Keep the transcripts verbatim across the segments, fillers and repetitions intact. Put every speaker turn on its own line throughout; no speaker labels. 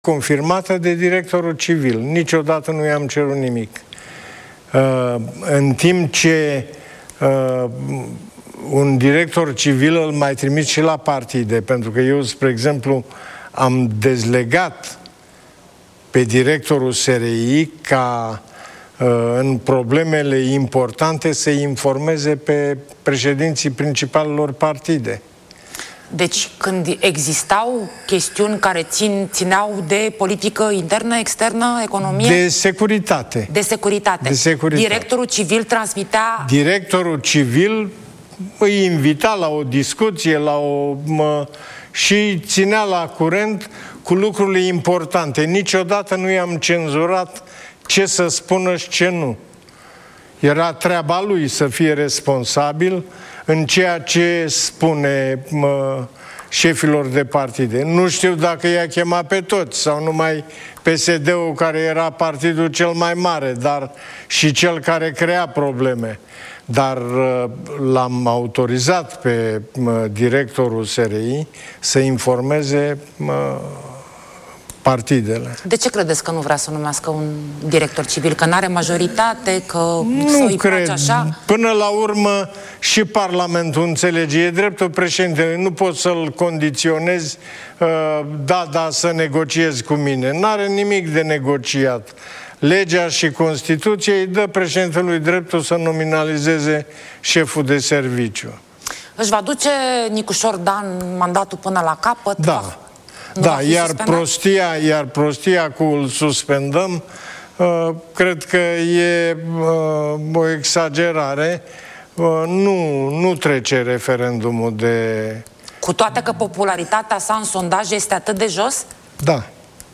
confirmată de directorul civil. Niciodată nu i-am cerut nimic. Uh, în timp ce uh, un director civil îl mai trimit și la partide, pentru că eu, spre exemplu, am dezlegat pe directorul S R I ca uh, în problemele importante să informeze pe președinții principalelor partide.
Deci, când existau chestiuni care țin, țineau de politică internă, externă, economie?
De securitate.
De securitate.
De securitate.
Directorul civil transmitea...
Directorul civil îi invita la o discuție, la o... Mă, și ținea la curent cu lucrurile importante. Niciodată nu i-am cenzurat ce să spună și ce nu. Era treaba lui să fie responsabil în ceea ce spune mă, șefilor de partide. Nu știu dacă i-a chemat pe toți sau numai P S D-ul, care era partidul cel mai mare, dar și cel care crea probleme. Dar l-am autorizat pe mă, directorul S R I să informeze mă, partidele.
De ce credeți că nu vrea să numească un director civil? Că n-are majoritate? Că
nu cred. Așa? Până la urmă și Parlamentul înțelege. E dreptul președintelui. Nu poți să-l condiționezi uh, da, da, să negociezi cu mine. N-are nimic de negociat. Legea și Constituția îi dă președintelui dreptul să nominalizeze șeful de serviciu.
Își va duce Nicușor Dan mandatul până la capăt?
Da. Nu da, iar prostia, iar prostia cu îl suspendăm, uh, cred că e uh, o exagerare. Uh, nu, nu trece referendumul de...
Cu toate că popularitatea sa în sondaj este atât de jos?
Da.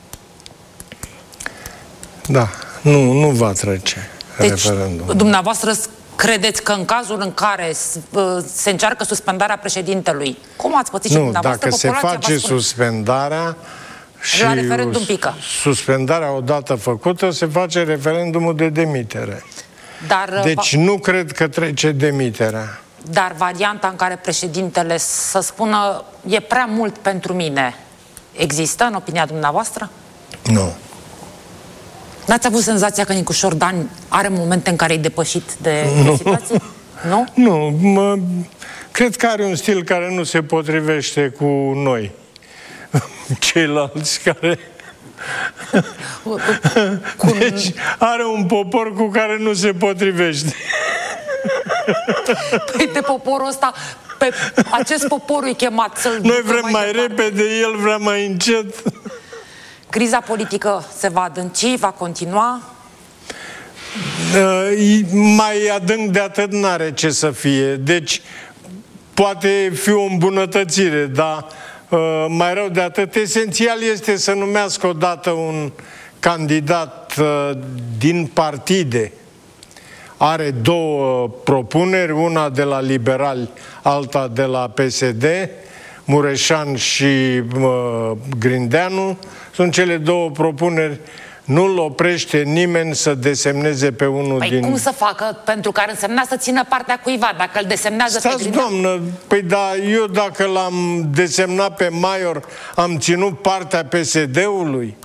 Da, nu, nu va trece
deci,
referendumul.
Dumneavoastră credeți că în cazul în care se încearcă suspendarea președintelui, cum ați pățit și
nu,
dumneavoastră?
Dacă se face suspendarea și
la referendum pică.
Suspendarea odată făcută, se face referendumul de demitere.
Dar,
deci nu cred că trece demiterea.
Dar varianta în care președintele să spună e prea mult pentru mine, există în opinia dumneavoastră?
Nu.
N-ați avut senzația că Nicușor Dan are momente în care e depășit de, de situații? Nu?
Nu. Mă, cred că are un stil care nu se potrivește cu noi. Ceilalți care...
cu...
Deci are un popor cu care nu se potrivește.
Păi de poporul ăsta, pe acest popor e chemat să-l...
Noi vrem mai, mai repede, el vrea mai încet.
Criza politică se va adânci, va continua?
Uh, mai adânc de atât n-are ce să fie. Deci, poate fi o îmbunătățire, dar uh, mai rău de atât, esențial este să numească odată un candidat uh, din partide. Are două propuneri, una de la Liberali, alta de la P S D, Mureșan și uh, Grindeanu. Sunt cele două propuneri. Nu-l oprește nimeni să desemneze pe unul
păi
din...
Păi cum să facă? Pentru că ar însemna să țină partea cuiva, dacă îl desemnează.
Stați,
pe Grindeanu.
doamnă, păi da, eu dacă l-am desemnat pe Maior, am ținut partea P S D-ului?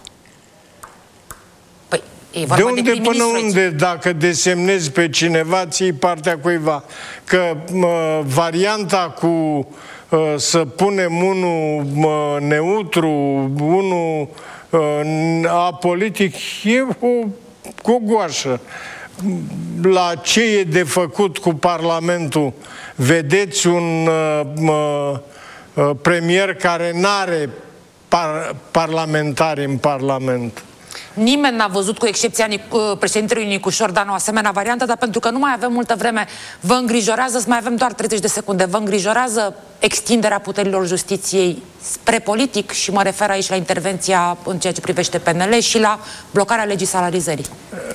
Păi, e
de unde de până unde, dacă desemnezi pe cineva, ții partea cuiva? Că uh, varianta cu... Uh, să punem unul uh, neutru, unul uh, apolitic, e o gogoașă. La ce e de făcut cu Parlamentul? Vedeți un uh, uh, premier care n-are par parlamentari în Parlament.
Nimeni n-a văzut, cu excepția Nic- președintelui Nicușor Dan, o asemenea variantă, dar pentru că nu mai avem multă vreme, vă îngrijorează, să mai avem doar treizeci de secunde, vă îngrijorează extinderea puterilor justiției spre politic, și mă refer aici la intervenția în ceea ce privește P N L și la blocarea legii salarizării?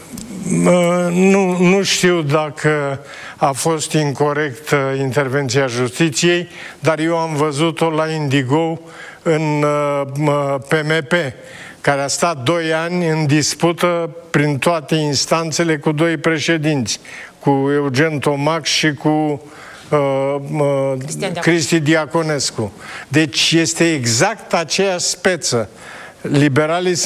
Nu, nu știu dacă a fost incorrectă intervenția justiției, dar eu am văzut-o la Indigo în P M P, care a stat doi ani în dispută prin toate instanțele cu doi președinți, cu Eugen Tomac și cu uh, uh, Cristi Diaconescu. Deci este exact aceeași speță. liberalii